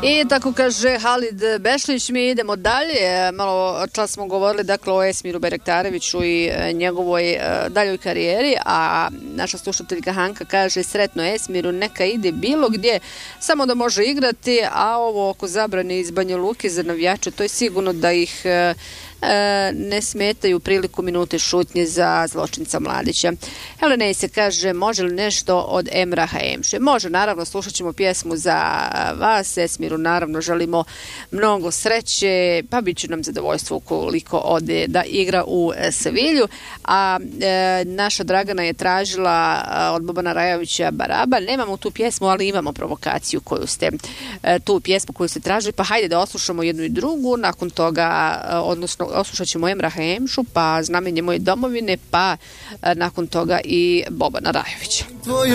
I tako kaže Halid Bešlić. Mi idemo dalje. Malo čas smo govorili dakle o Esmiru Bajraktareviću i njegovoj daljoj karijeri, a naša slušateljka Hanka kaže sretno Esmiru, neka ide bilo gdje, samo da može igrati, a ovo oko zabrane iz Banja Luke za navijače, to je sigurno da ih ne smetaju priliku minute šutnje za zločinca Mladića. Helena se kaže, može li nešto od Emraha Emše? Može, naravno, slušat ćemo pjesmu za vas. Esmiru naravno želimo mnogo sreće, pa bit će nam zadovoljstvo ukoliko ode da igra u Sevilju. A naša Dragana je tražila od Bobana Rajovića Baraba. Nemamo tu pjesmu, ali imamo provokaciju tu pjesmu koju ste tražili, pa hajde da oslušamo jednu i drugu, nakon toga, odnosno oslušat ćemo Emraha Emšu, pa Znamenje moje domovine, pa nakon toga i Bobana Rajovića.